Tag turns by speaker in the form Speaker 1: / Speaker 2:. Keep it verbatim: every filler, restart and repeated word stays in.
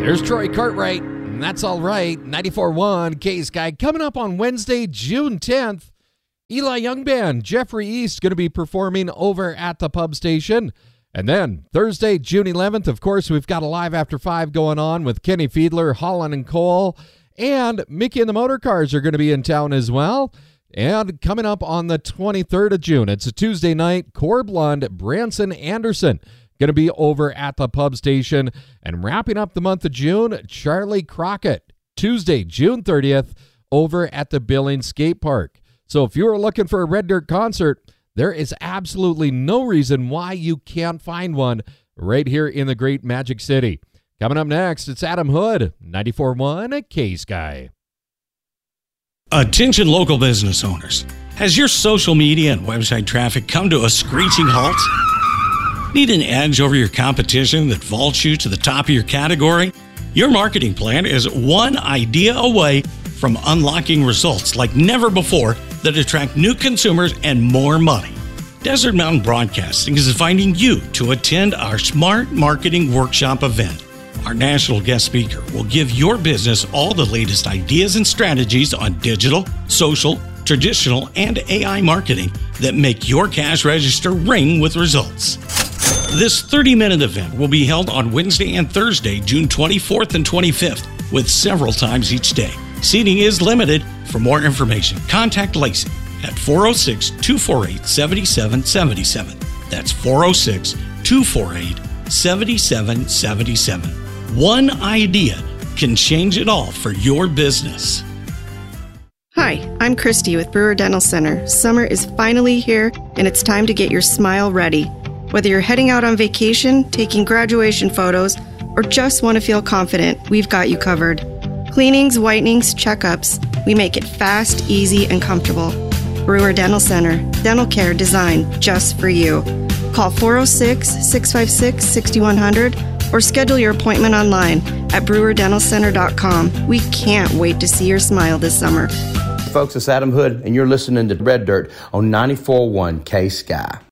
Speaker 1: There's Troy Cartwright, and that's all right. ninety-four point one K-Sky. Coming up on Wednesday, June tenth, Eli Young Band, Jeffrey East, going to be performing over at the pub station. And then Thursday, June eleventh, of course, we've got a Live After five going on with Kenny Fiedler, Holland and Cole, and Mickey and the Motor Cars are going to be in town as well. And coming up on the twenty-third of June, it's a Tuesday night, Corb Lund, Branson Anderson going to be over at the pub station. And wrapping up the month of June, Charlie Crockett, Tuesday, June thirtieth, over at the Billings Skate Park. So if you are looking for a Red Dirt concert, there is absolutely no reason why you can't find one right here in the great Magic City. Coming up next, it's Adam Hood, ninety-four point one K-Sky.
Speaker 2: Attention local business owners. Has your social media and website traffic come to a screeching halt? Need an edge over your competition that vaults you to the top of your category? Your marketing plan is one idea away from unlocking results like never before that attract new consumers and more money. Desert Mountain Broadcasting is inviting you to attend our Smart Marketing Workshop event. Our national guest speaker will give your business all the latest ideas and strategies on digital, social, traditional, and A I marketing that make your cash register ring with results. This thirty-minute event will be held on Wednesday and Thursday, June twenty-fourth and twenty-fifth, with several times each day. Seating is limited. For more information, contact Lacey at four oh six, two four eight, seven seven seven seven. That's four oh six, two four eight, seven seven seven seven. One idea can change it all for your business.
Speaker 3: Hi, I'm Christy with Brewer Dental Center. Summer is finally here, and it's time to get your smile ready. Whether you're heading out on vacation, taking graduation photos, or just want to feel confident, we've got you covered. Cleanings, whitenings, checkups, we make it fast, easy, and comfortable. Brewer Dental Center, dental care designed just for you. Call four oh six, six five six, six one zero zero or schedule your appointment online at brewer dental center dot com. We can't wait to see your smile this summer.
Speaker 4: Folks, it's Adam Hood, and you're listening to Red Dirt on ninety-four point one K-Sky.